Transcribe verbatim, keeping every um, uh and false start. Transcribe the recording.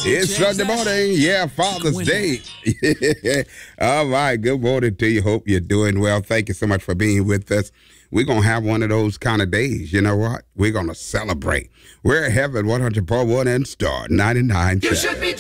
It's Sunday morning. Yeah, Father's Day. All right. Good morning to you. Hope you're doing well. Thank you so much for being with us. We're going to have one of those kind of days. You know what? We're going to celebrate. We're at Heaven one hundred point one and Star ninety-nine. You should be